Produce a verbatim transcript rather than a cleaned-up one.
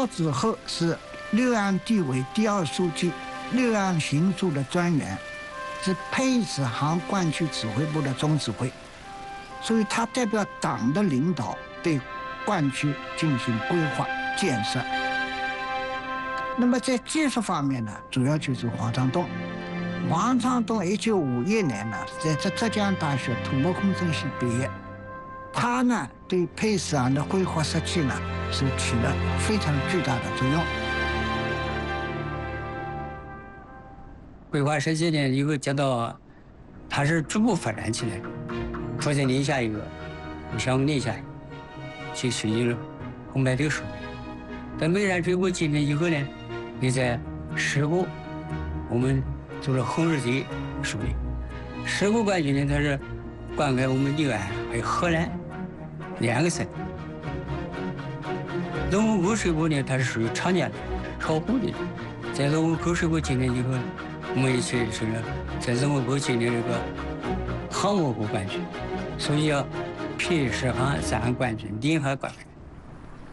到之后是六安地委第二书记、六安行署的专员，是配置航管区指挥部的总指挥，所以他代表党的领导对管区进行规划建设。那么在技术方面呢，主要就是黄昌东。黄昌东一九五一年呢，在浙浙江大学土木工程系毕业。他呢，对配饰厂的规划设计呢，是起了非常巨大的作用。 规划设计呢，以后讲到，它是逐步发展起来，首先立下一个项目立下，去申请了红白这个书。在梅山水库进城以后呢，也在石湖，我们做了红日水疏运。石湖管区呢，它是灌溉我们六安还有河南两个省。龙门沟水库呢，它是属于长江的靠湖的。在龙门沟水库进城以后，我们也是说了，在龙门沟进行这个航模湖管区，所以要配适航三管区、临海管区。